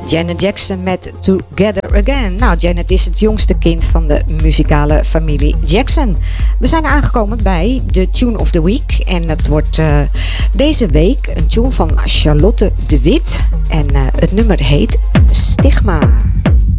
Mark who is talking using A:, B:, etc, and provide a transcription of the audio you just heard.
A: Janet Jackson met Together Again. Nou, Janet is het jongste kind van de muzikale familie Jackson. We zijn aangekomen bij de Tune of the Week. En dat wordt deze week een tune van Charlotte de Wit. En het nummer heet Stigma.